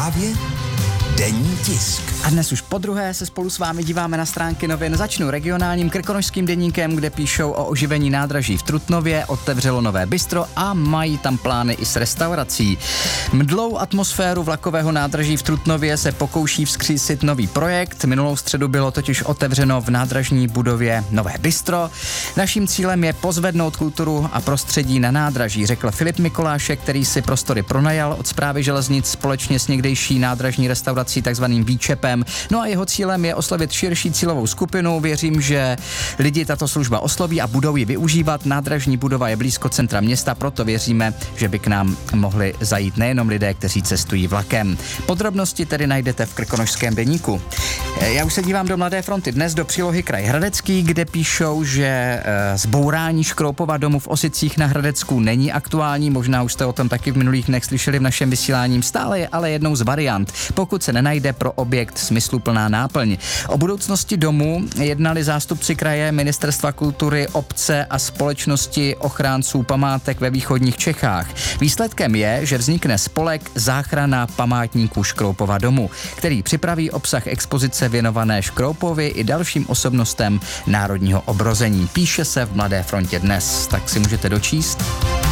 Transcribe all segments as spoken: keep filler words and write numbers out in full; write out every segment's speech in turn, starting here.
Právě denní tisk. A dnes už podruhé se spolu s vámi díváme na stránky novin. Začnu regionálním krkonošským deníkem, kde píšou o oživení nádraží v Trutnově, otevřelo nové bistro a mají tam plány i s restaurací. Mdlou atmosféru vlakového nádraží v Trutnově se pokouší vzkřísit nový projekt. Minulou středu bylo totiž otevřeno v nádražní budově nové bistro. Naším cílem je pozvednout kulturu a prostředí na nádraží, řekl Filip Mikolášek, který si prostory pronajal od Správy železnic společně s někdejší nádražní restaurací takzvaným Výčepem. No a jeho cílem je oslovit širší cílovou skupinu. Věřím, že lidi tato služba osloví a budou ji využívat. Nádražní budova je blízko centra města, proto věříme, že by k nám mohli zajít nejenom lidé, kteří cestují vlakem. Podrobnosti tedy najdete v krkonošském deníku. Já už se dívám do Mladé fronty dnes do přílohy Kraj Hradecký, kde píšou, že zbourání Škroupova domu v Osicích na Hradecku není aktuální. Možná už jste o tom taky v minulých dnech slyšeli v našem vysílání. Stále je ale jednou z variant, pokud se nenajde pro objekt smysluplná náplň. O budoucnosti domu jednali zástupci kraje, ministerstva kultury, obce a společnosti ochránců památek ve východních Čechách. Výsledkem je, že vznikne spolek Záchrana památníků Škroupova domu, který připraví obsah expozice věnované Škroupovi i dalším osobnostem národního obrození. Píše se v Mladé frontě dnes, tak si můžete dočíst.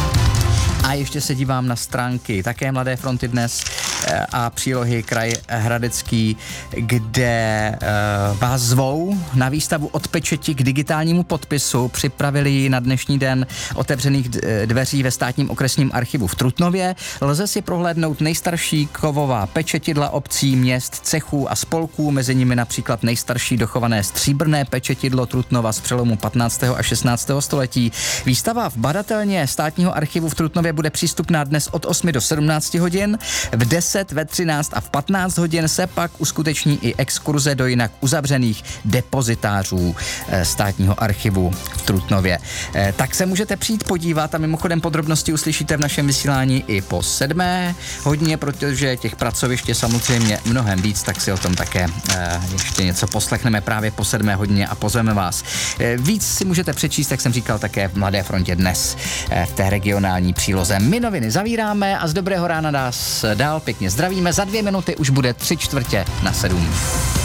A ještě se dívám na stránky také Mladé fronty dnes a přílohy Kraj Hradecký, kde uh, vás zvou na výstavu Od pečeti k digitálnímu podpisu. Připravili ji na dnešní den otevřených dveří ve státním okresním archivu v Trutnově. Lze si prohlédnout nejstarší kovová pečetidla obcí, měst, cechů a spolků, mezi nimi například nejstarší dochované stříbrné pečetidlo Trutnova z přelomu patnáctého a šestnáctého století. Výstava v badatelně státního archivu v Trutnově bude přístupná dnes od osmi do sedmnácti hodin. V deset, ve třináct a v patnáct hodin se pak uskuteční i exkurze do jinak uzavřených depozitářů státního archivu v Trutnově. Tak se můžete přijít podívat a mimochodem podrobnosti uslyšíte v našem vysílání i po sedmé hodině, protože těch pracovišť je samozřejmě mnohem víc, tak si o tom také ještě něco poslechneme právě po sedmé hodině a pozveme vás. Víc si můžete přečíst, jak jsem říkal, také v Mladé frontě dnes v té regionální příloze. My noviny zavíráme a z dobrého rána nás dál pěkně zdravíme. Za dvě minuty už bude tři čtvrtě na sedm.